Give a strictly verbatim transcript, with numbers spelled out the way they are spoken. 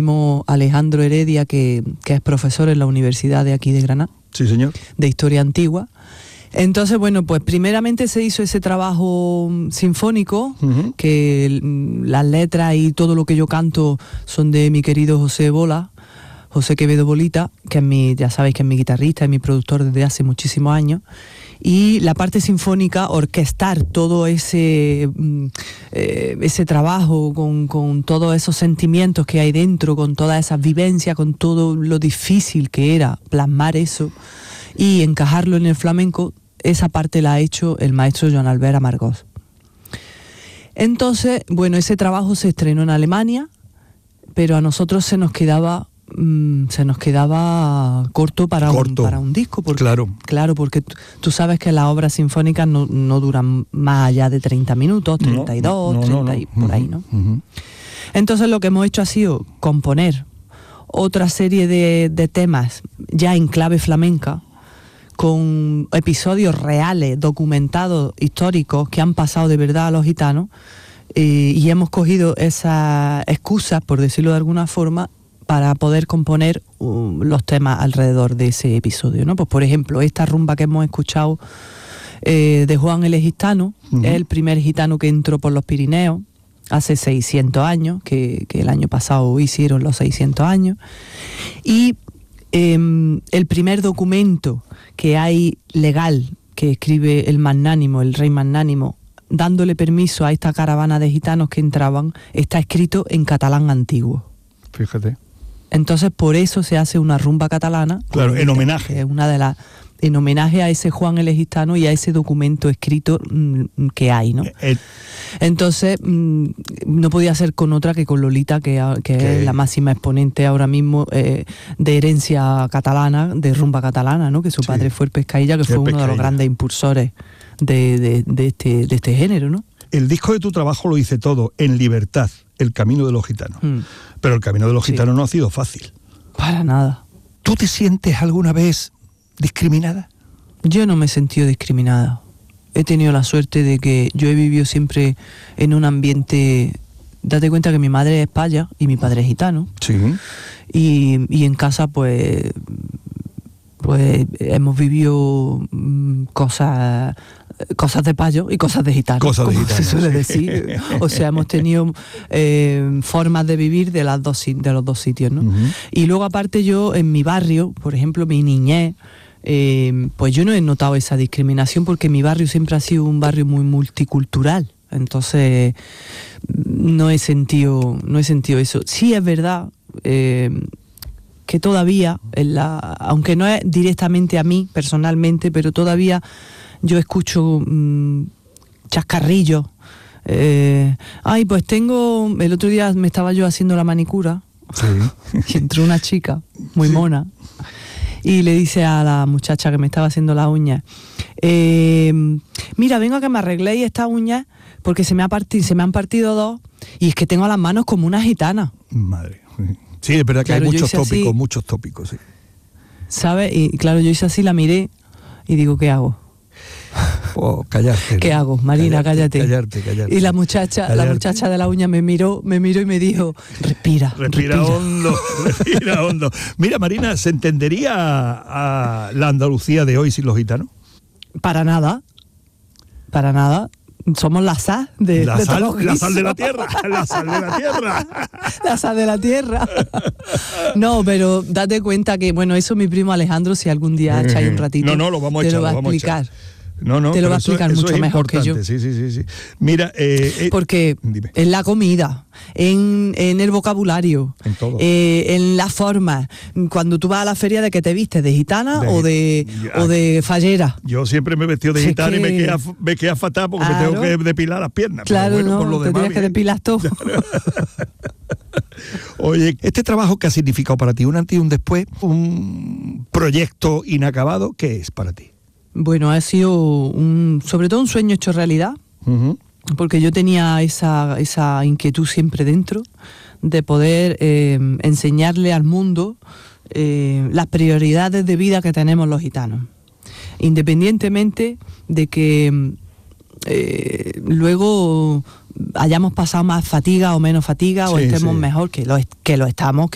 primo Alejandro Heredia, que, que es profesor en la Universidad de aquí de Granada. Sí, señor. De Historia Antigua. Entonces, bueno, pues primeramente se hizo ese trabajo sinfónico, uh-huh. que las letras y todo lo que yo canto son de mi querido José Bola, José Quevedo Bolita, que es mi, ya sabéis que es mi guitarrista, es mi productor desde hace muchísimos años. Y la parte sinfónica, orquestar todo ese, eh, ese trabajo con, con todos esos sentimientos que hay dentro, con todas esas vivencias, con todo lo difícil que era plasmar eso y encajarlo en el flamenco, esa parte la ha hecho el maestro Joan Albert Amargós. Entonces, bueno, ese trabajo se estrenó en Alemania, pero a nosotros se nos quedaba mmm, se nos quedaba corto para, corto. Un, para un disco. Porque, claro. Claro, porque tú, tú sabes que las obras sinfónicas no, no duran más allá de treinta minutos, treinta y dos, no, no, treinta no, no. y por uh-huh, ahí, ¿no? Uh-huh. Entonces lo que hemos hecho ha sido componer otra serie de, de temas ya en clave flamenca, con episodios reales, documentados, históricos, que han pasado de verdad a los gitanos, eh, y hemos cogido esas excusas, por decirlo de alguna forma, para poder componer uh, los temas alrededor de ese episodio, ¿no? Pues por ejemplo, esta rumba que hemos escuchado eh, de Juan el Gitano, uh-huh. es el primer gitano que entró por los Pirineos hace seiscientos años, que, que el año pasado hicieron los seiscientos años, y eh, el primer documento que hay legal que escribe el magnánimo, el rey magnánimo, dándole permiso a esta caravana de gitanos que entraban, está escrito en catalán antiguo. Fíjate. Entonces por eso se hace una rumba catalana. Claro, en homenaje. Que es una de las, en homenaje a ese Juan el Gitano y a ese documento escrito mmm, que hay, ¿no? El... Entonces mmm, no podía ser con otra que con Lolita, que, que es la máxima exponente ahora mismo eh, de herencia catalana, de rumba catalana, ¿no? Que su sí. padre fue el Pescailla, que fue uno de los grandes impulsores de, de, de, este, de este género, ¿no? El disco de tu trabajo lo hice todo, En Libertad, El Camino de los Gitanos. Mm. Pero el camino de los sí. gitanos no ha sido fácil. Para nada. ¿Tú te sientes alguna vez discriminada? Yo no me he sentido discriminada. He tenido la suerte de que yo he vivido siempre en un ambiente... Date cuenta que mi madre es paya y mi padre es gitano. Sí. Y, y en casa, pues... Pues hemos vivido mmm, cosas... cosas de payo y cosas de gitano, cosas de como gitano, se suele sí. decir. O sea, hemos tenido eh, formas de vivir de, las dos, de los dos sitios, ¿no? Uh-huh. Y luego, aparte, yo en mi barrio, por ejemplo, mi niñez, eh, pues yo no he notado esa discriminación porque mi barrio siempre ha sido un barrio muy multicultural. Entonces, no he sentido, no he sentido eso. Sí es verdad eh, que todavía, en la, aunque no es directamente a mí, personalmente, pero todavía... Yo escucho mmm, chascarrillos. Eh, ay, pues tengo... El otro día me estaba yo haciendo la manicura. Sí. Y entró una chica muy sí. mona. Y le dice a la muchacha que me estaba haciendo la uña, eh, mira, vengo a que me arregléis esta uña porque se me, ha partido, se me han partido dos y es que tengo las manos como una gitana. Madre. Sí, es verdad que claro, hay muchos tópicos, así, muchos tópicos, sí. ¿Sabes? Y claro, yo hice así, la miré y digo, ¿qué hago? Oh, callarte. ¿Qué hago? Marina, cállate. Callarte, callarte. Y la muchacha, callarte. la muchacha de la uña me miró, me miró y me dijo, respira. Respira, respira. hondo, respira hondo. Mira, Marina, ¿se entendería a la Andalucía de hoy sin los gitanos? Para nada. Para nada. Somos la sal de la de sal, la sal de la tierra, la sal de la tierra. La sal de la tierra. No, pero date cuenta que, bueno, eso mi primo Alejandro, si algún día echáis un ratito, no, no, lo vamos a te echar, lo va a lo vamos explicar. A echar. No, no, te lo va a explicar eso, mucho eso mejor que yo. Sí, sí, sí, sí. Mira, eh, eh, porque dime. En la comida, en, en el vocabulario, en todo, eh, en la forma, cuando tú vas a la feria, de que te vistes, de gitana de, o de ya, o de fallera. Yo siempre me he vestido de gitana es que, y me queda, me queda fatal porque claro, me tengo que depilar las piernas. Claro, pero bueno, no, por lo te demás, tienes que depilar todo. Oye, este trabajo que ha significado para ti un antes y un después, un proyecto inacabado, ¿qué es para ti? Bueno, ha sido un, sobre todo un sueño hecho realidad, uh-huh. porque yo tenía esa, esa inquietud siempre dentro de poder eh, enseñarle al mundo eh, las prioridades de vida que tenemos los gitanos, independientemente de que eh, luego hayamos pasado más fatiga o menos fatiga, sí, o estemos sí. mejor, que lo, que lo estamos, que